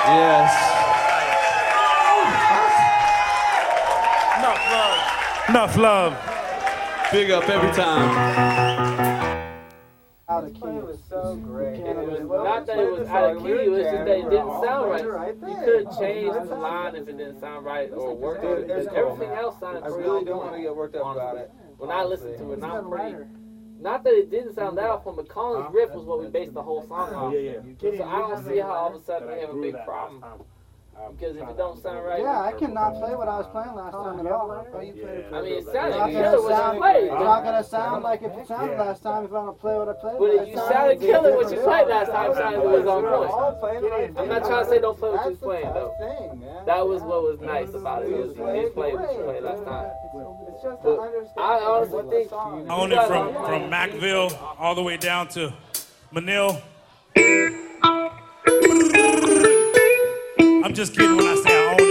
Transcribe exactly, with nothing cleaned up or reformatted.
Yes. Enough love. Enough love. Big up every time. Out of key was so great. It was not that it was out of key, it was just that it didn't sound right. You couldn't change the line if it didn't sound right or work it. Because everything else sounded I pretty really on don't point, want to get worked up honestly. about it. When I listened to it, not pretty. Not that it didn't sound that off, but McCollum's riff was what we based the whole song off. Yeah, yeah. So I don't see how all of a sudden we have a big problem. Because if it don't sound right, Yeah, I cannot play what I was playing last time at all. Oh, you played it. I mean, it It's sounded not killer gonna when you sound. played. It's not gonna sound like if it sounded last time if I don't play what I played. But if you sounded killer when you played last time, sounded it was on point. point. I'm not trying to say don't play what you was playing though. Thing, man. That was what was nice about it. Was you didn't play what you played last time. It's just But to understand I honestly think I own it from, from Macville all the way down to Manil. I'm just kidding when I say I own it.